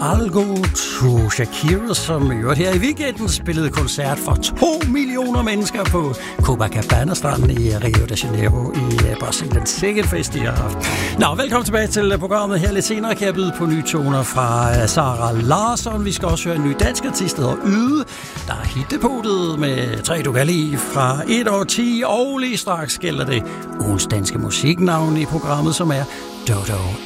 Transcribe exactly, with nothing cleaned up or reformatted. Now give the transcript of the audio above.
Algo to Shakira, som i øvrigt her i weekenden spillede koncert for to millioner mennesker på Copacabana-stranden i Rio de Janeiro i Brasilien. Sikkert fest, de har haft. Nå, velkommen tilbage til programmet. Her lidt senere kan jeg byde på nye toner fra Sara Larsson. Vi skal også høre en ny dansk artist, der hedder Yde. Der er hitdepotet med tre du kan lide fra et år ti, og lige straks gælder det ugens danske musiknavn i programmet, som er Dodo